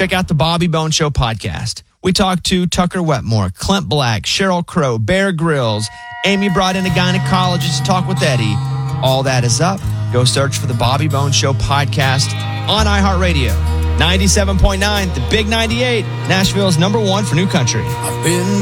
check out the Bobby Bone Show podcast. We talked to Tucker Wetmore, Clint Black, Cheryl Crow, Bear Grylls. Amy brought in a gynecologist to talk with Eddie. All that is up. Go search for the Bobby Bone Show podcast on iHeartRadio. 97.9, the Big 98, Nashville's #1 for new country. I've been